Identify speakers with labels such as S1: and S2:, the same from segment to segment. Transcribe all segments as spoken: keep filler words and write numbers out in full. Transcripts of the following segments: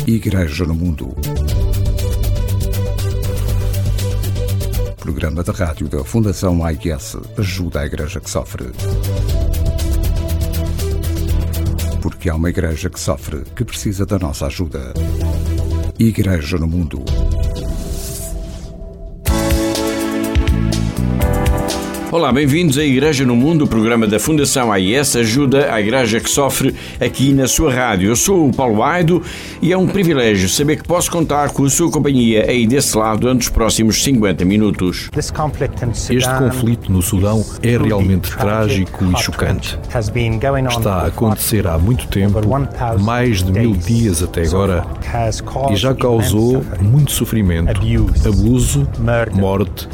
S1: Igreja no Mundo. Programa da rádio da Fundação A I S ajuda a Igreja que sofre. Porque há uma Igreja que sofre, que precisa da nossa ajuda. Igreja no Mundo.
S2: Olá, bem-vindos à Igreja no Mundo, o programa da Fundação A I S ajuda a Igreja que sofre aqui na sua rádio. Eu sou o Paulo Aido e é um privilégio saber que posso contar com a sua companhia aí desse lado durante os próximos cinquenta minutos.
S3: Este conflito no Sudão é realmente trágico e chocante. Está a acontecer há muito tempo, mais de mil dias até agora, e já causou muito sofrimento, abuso, morte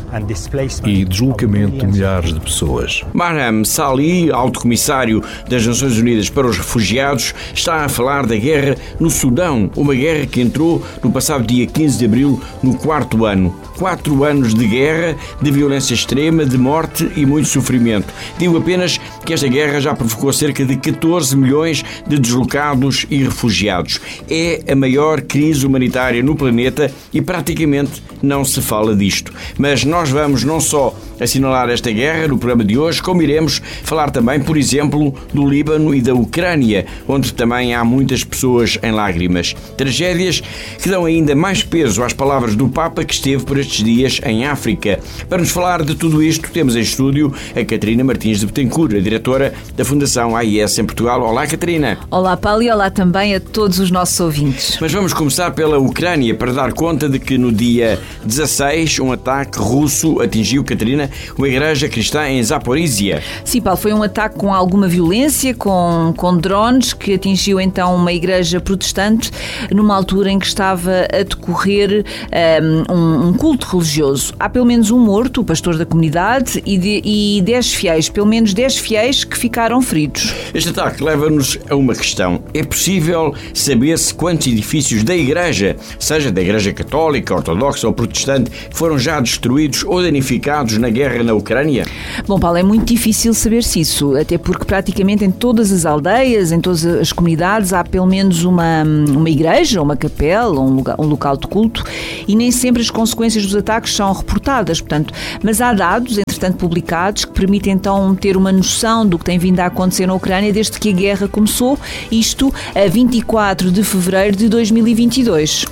S3: e deslocamento de milhares de pessoas.
S2: Marham Salih, alto comissário das Nações Unidas para os Refugiados, está a falar da guerra no Sudão, uma guerra que entrou no passado dia quinze de abril no quarto ano. Quatro anos de guerra, de violência extrema, de morte e muito sofrimento. Digo apenas que esta guerra já provocou cerca de catorze milhões de deslocados e refugiados. É a maior crise humanitária no planeta e praticamente não se fala disto. Mas nós vamos não só assinalar esta guerra no programa de hoje, como iremos falar também, por exemplo, do Líbano e da Ucrânia, onde também há muitas pessoas em lágrimas. Tragédias que dão ainda mais peso às palavras do Papa que esteve por estes dias em África. Para nos falar de tudo isto, temos em estúdio a Catarina Martins de Betancourt, a diretora da Fundação A I S em Portugal. Olá, Catarina.
S4: Olá, Paulo, e olá também a todos os nossos ouvintes.
S2: Mas vamos começar pela Ucrânia para dar conta de que no dia dezasseis um ataque russo atingiu, Catarina, uma igreja cristã em Zaporizhia.
S4: Sim, Paulo, foi um ataque com alguma violência, com, com drones, que atingiu então uma igreja protestante numa altura em que estava a decorrer um, um culto religioso. Há pelo menos um morto, o pastor da comunidade, e, de, e dez fiéis, pelo menos dez fiéis que ficaram feridos.
S2: Este ataque leva-nos a uma questão. É possível saber-se quantos edifícios da igreja, seja da igreja católica, ortodoxa ou protestante, foram já destruídos ou danificados na guerra na Ucrânia?
S4: Bom, Paulo, é muito difícil saber-se isso, até porque praticamente em todas as aldeias, em todas as comunidades, há pelo menos uma, uma igreja, uma capela, um, lugar, um local de culto, e nem sempre as consequências dos ataques são reportadas, portanto, mas há dados, entretanto, publicados, que permitem então ter uma noção do que tem vindo a acontecer na Ucrânia desde que a guerra começou, isto a vinte e quatro de fevereiro de dois mil e vinte e dois.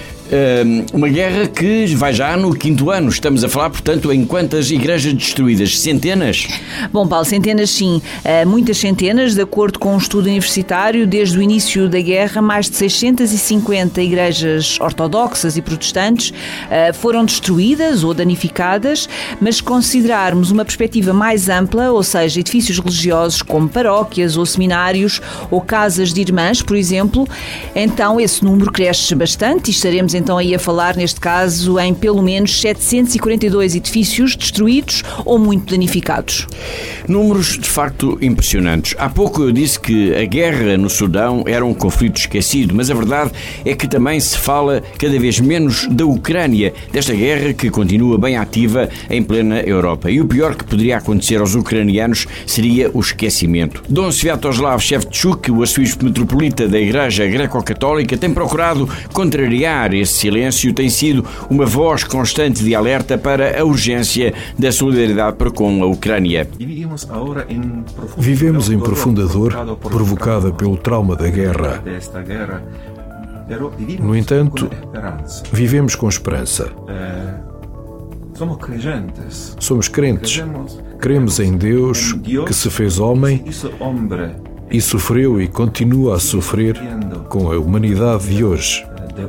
S2: Uma guerra que vai já no quinto ano. Estamos a falar, portanto, em quantas igrejas destruídas? Centenas?
S4: Bom, Paulo, centenas sim. Muitas centenas, de acordo com um estudo universitário, desde o início da guerra, mais de seiscentas e cinquenta igrejas ortodoxas e protestantes foram destruídas ou danificadas, mas se considerarmos uma perspectiva mais ampla, ou seja, edifícios religiosos como paróquias ou seminários ou casas de irmãs, por exemplo, então esse número cresce bastante e estaremos então aí a falar, neste caso, em pelo menos setecentos e quarenta e dois edifícios destruídos ou muito danificados.
S2: Números de facto impressionantes. Há pouco eu disse que a guerra no Sudão era um conflito esquecido, mas a verdade é que também se fala cada vez menos da Ucrânia, desta guerra que continua bem ativa em plena Europa. E o pior que poderia acontecer aos ucranianos seria o esquecimento. Dom Sviatoslav Shevchuk, o arcebispo metropolita da Igreja Greco-Católica, tem procurado contrariar esse silêncio, tem sido uma voz constante de alerta para a urgência da solidariedade para com a Ucrânia.
S3: Vivemos em profunda dor provocada pelo trauma da guerra. No entanto, vivemos com esperança. Somos crentes. Cremos em Deus que se fez homem e sofreu e continua a sofrer com a humanidade de hoje.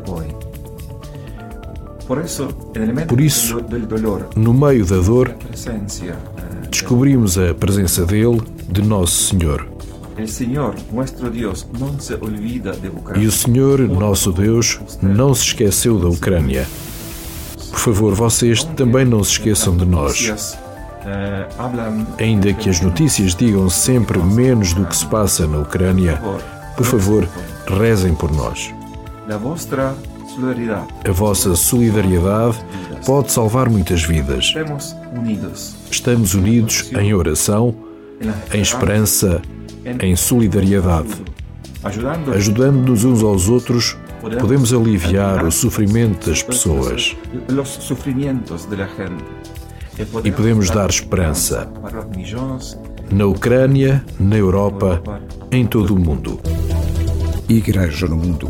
S3: Por isso, no meio da dor, descobrimos a presença dele, de Nosso Senhor. E o Senhor, nosso Deus, não se esqueceu da Ucrânia. Por favor, vocês também não se esqueçam de nós. Ainda que as notícias digam sempre menos do que se passa na Ucrânia, por favor, rezem por nós. A vossa solidariedade pode salvar muitas vidas. Estamos unidos em oração, em esperança, em solidariedade, ajudando-nos uns aos outros podemos aliviar o sofrimento das pessoas e podemos dar esperança na Ucrânia, na Europa, em todo o mundo.
S1: Igreja no Mundo.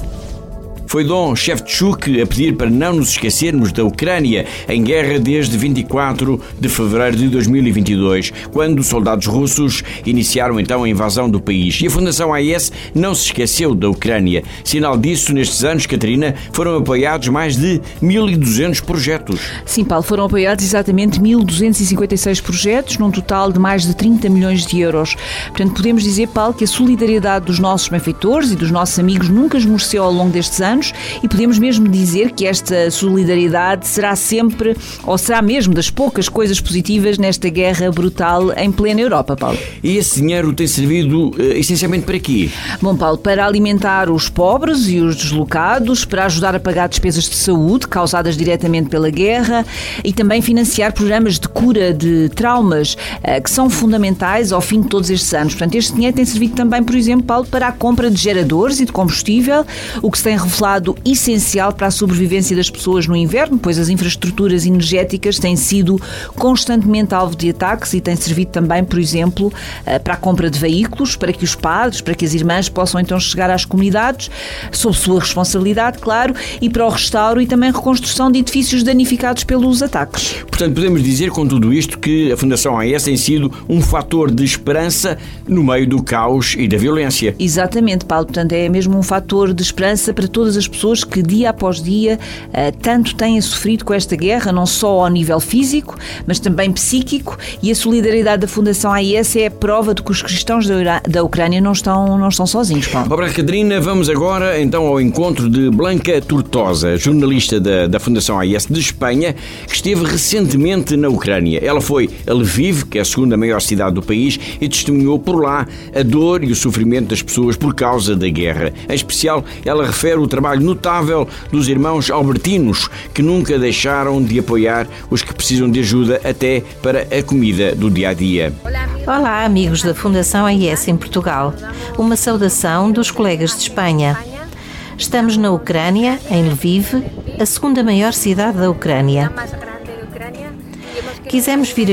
S2: Foi Dom Shevchuk a pedir para não nos esquecermos da Ucrânia, em guerra desde vinte e quatro de fevereiro de dois mil e vinte e dois, quando os soldados russos iniciaram então a invasão do país. E a Fundação A I S não se esqueceu da Ucrânia. Sinal disso, nestes anos, Catarina, foram apoiados mais de mil e duzentos projetos.
S4: Sim, Paulo, foram apoiados exatamente mil duzentos e cinquenta e seis projetos, num total de mais de trinta milhões de euros. Portanto, podemos dizer, Paulo, que a solidariedade dos nossos benfeitores e dos nossos amigos nunca esmoreceu ao longo destes anos. E podemos mesmo dizer que esta solidariedade será sempre, ou será mesmo das poucas coisas positivas nesta guerra brutal em plena Europa, Paulo.
S2: E esse dinheiro tem servido uh, essencialmente para quê?
S4: Bom, Paulo, para alimentar os pobres e os deslocados, para ajudar a pagar despesas de saúde causadas diretamente pela guerra e também financiar programas de cura de traumas uh, que são fundamentais ao fim de todos estes anos. Portanto, este dinheiro tem servido também, por exemplo, Paulo, para a compra de geradores e de combustível, o que se tem revelado essencial para a sobrevivência das pessoas no inverno, pois as infraestruturas energéticas têm sido constantemente alvo de ataques e têm servido também, por exemplo, para a compra de veículos, para que os padres, para que as irmãs possam então chegar às comunidades, sob sua responsabilidade, claro, e para o restauro e também reconstrução de edifícios danificados pelos ataques.
S2: Portanto, podemos dizer com tudo isto que a Fundação A I S tem sido um fator de esperança no meio do caos e da violência.
S4: Exatamente, Paulo. Portanto, é mesmo um fator de esperança para todas as pessoas que dia após dia uh, tanto têm sofrido com esta guerra, não só ao nível físico, mas também psíquico, e a solidariedade da Fundação A I S é a prova de que os cristãos da, Ura- da Ucrânia não estão, não estão sozinhos, Paulo.
S2: Obrigado, Catarina. Vamos agora então ao encontro de Blanca Tortosa, jornalista da, da Fundação A I S de Espanha, que esteve recentemente na Ucrânia. Ela foi a Lviv, que é a segunda maior cidade do país, e testemunhou por lá a dor e o sofrimento das pessoas por causa da guerra. Em especial, ela refere o trabalho notável dos irmãos albertinos, que nunca deixaram de apoiar os que precisam de ajuda até para a comida do dia-a-dia.
S5: Olá, amigos da Fundação A I S em Portugal. Uma saudação dos colegas de Espanha. Estamos na Ucrânia, em Lviv, a segunda maior cidade da Ucrânia. Quisemos vir